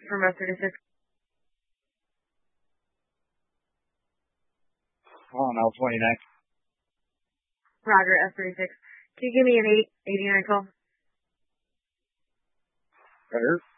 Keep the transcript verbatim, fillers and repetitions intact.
from F thirty-six. On L twenty-nine. Roger, F thirty-six. Can you give me an eight eighty-nine call? Better.